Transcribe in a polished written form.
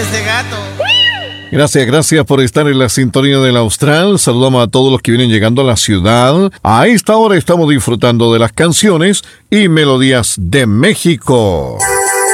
este gato. Gracias por estar en la sintonía del Austral. Saludamos a todos los que vienen llegando a la ciudad. A esta hora estamos disfrutando de las canciones y melodías de México.